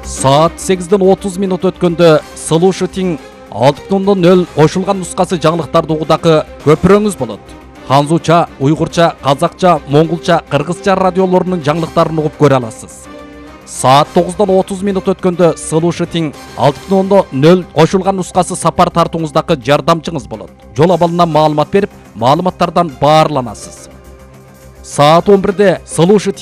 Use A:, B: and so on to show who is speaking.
A: Saat 8-ден 30 минут өткөндө Слушатиң 6.0 кошулган нускасы жаңылыктарды угудагы көпүрөңүз болот. Ханзуча, уйгурча, казакча, моңгулча, кыргызча радиолорунун жаңылыктарын угуп көрө аласыз. Saat 9-дан 30 минут өткөндө Слушатиң 6.0 кошулган нускасы сапар тартууңуздагы жардамчыңыз болот. Жол абалынан маалымат берип, маалыматтардан баарланасыз. Saat 11-де Слушатиң